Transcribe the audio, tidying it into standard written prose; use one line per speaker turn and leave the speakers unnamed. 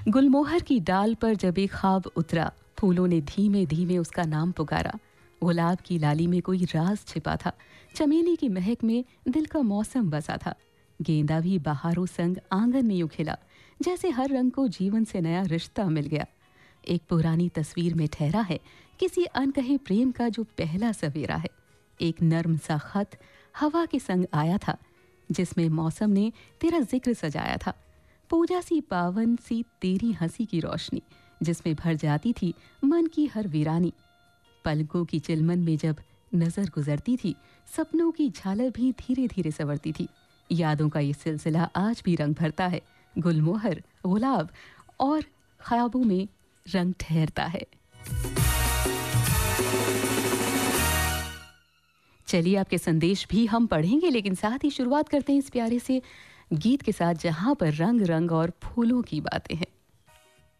गुलमोहर की डाल पर जब एक ख्वाब उतरा, फूलों ने धीमे धीमे उसका नाम पुकारा। गुलाब की लाली में कोई राज छिपा था, चमेली की महक में दिल का मौसम बसा था। गेंदा भी बहारों संग आंगन में यूं खिला, जैसे हर रंग को जीवन से नया रिश्ता मिल गया। एक पुरानी तस्वीर में ठहरा है किसी अनकहे प्रेम का जो पहला सवेरा है। एक नर्म सा खत हवा के संग आया था, जिसमें मौसम ने तेरा जिक्र सजाया था। पूजा सी पावन सी तेरी हंसी की रोशनी, जिसमें भर जाती थी मन की हर वीरानी। पलकों की चिलमन में जब नजर गुजरती थी, सपनों की झालर भी धीरे धीरे संवरती थी। यादों का ये सिलसिला आज भी रंग भरता है। गुलमोहर, गुलाब और ख्वाबों में रंग ठहरता है। चलिए, आपके संदेश भी हम पढ़ेंगे, लेकिन साथ ही शुरुआत करते हैं इस प्यारे से गीत के साथ, जहां पर रंग रंग और फूलों की बातें हैं।